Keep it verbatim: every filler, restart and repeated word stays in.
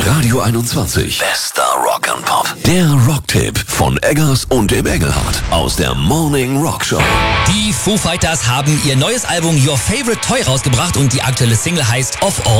Radio einundzwanzig. Bester Rock'n'Pop. Der Rocktipp von Eggers und dem Engelhardt aus der Morning Rock Show. Die Foo Fighters haben ihr neues Album Your Favorite Toy rausgebracht und die aktuelle Single heißt Of All